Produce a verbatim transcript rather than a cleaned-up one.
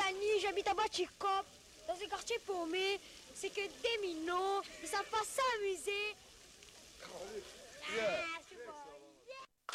la nuit, j'habite à Bachikop, dans un quartier paumé. C'est que des minots, ils savent pas s'amuser.